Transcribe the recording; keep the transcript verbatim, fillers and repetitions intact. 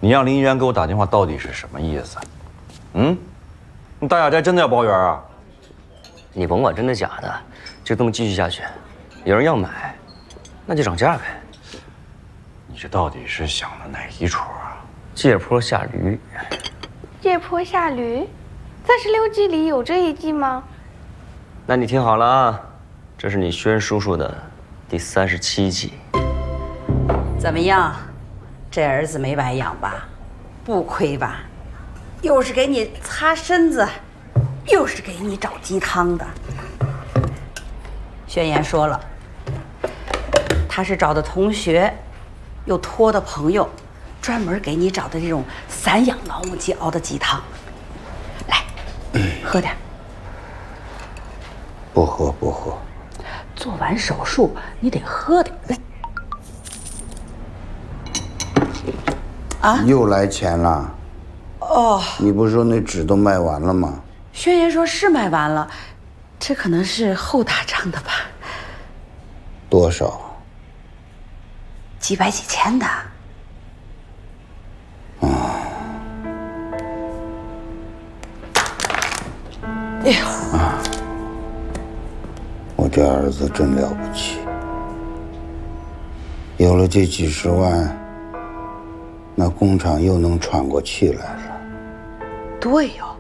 你让林一元给我打电话到底是什么意思？嗯，你大雅斋真的要包圆啊？ 你甭管真的假的，就这么继续下去，有人要买，那就涨价呗。 你这到底是想的哪一出啊？ 借坡下驴。 借坡下驴，三十六计里有这一计吗？ 那你听好了啊，这是你轩叔叔的第三十七计。 怎么样？这儿子没白养吧？不亏吧？又是给你擦身子，又是给你找鸡汤的。宣言说了，他是找的同学，又托的朋友，专门给你找的这种散养老母鸡熬的鸡汤。来，喝点。 不喝不喝。 做完手术你得喝点。啊！ 又来钱了。 哦， 你不是说那纸都卖完了吗？ 宣言说是卖完了，这可能是后打仗的吧？ 多少？ 几百几千的。 啊！ 哎呦！ 啊！我这儿子真了不起，有了这几十万，那工厂又能喘过气来了。 对哟、哦。